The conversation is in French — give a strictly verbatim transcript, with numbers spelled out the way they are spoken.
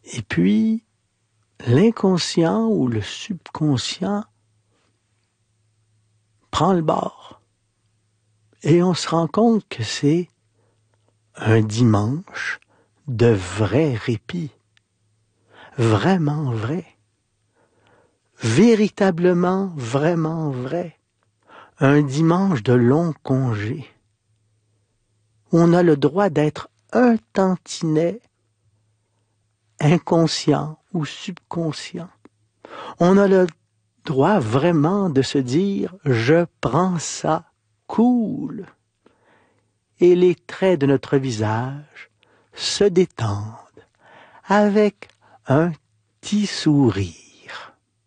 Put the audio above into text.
Et puis, l'inconscient ou le subconscient prend le bord. Et on se rend compte que c'est un dimanche de vrai répit. Vraiment vrai. Véritablement, vraiment vrai. Un dimanche de long congé. Où on a le droit d'être un tantinet inconscient ou subconscient. On a le droit vraiment de se dire « je prends ça cool ». Et les traits de notre visage se détendent avec un petit sourire.